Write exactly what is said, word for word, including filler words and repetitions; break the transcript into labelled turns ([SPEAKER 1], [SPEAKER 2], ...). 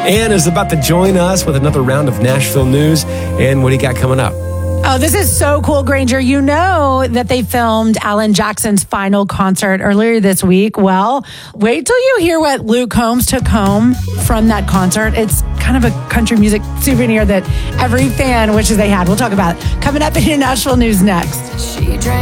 [SPEAKER 1] Ann is about to join us with another round of Nashville news. And what do you got coming up?
[SPEAKER 2] Oh, this is so cool, Granger. You know that they filmed Alan Jackson's final concert earlier this week. Well, wait till you hear what Luke Combs took home from that concert. It's kind of a country music souvenir that every fan wishes they had. We'll talk about it coming up in your Nashville news next.
[SPEAKER 3] She drank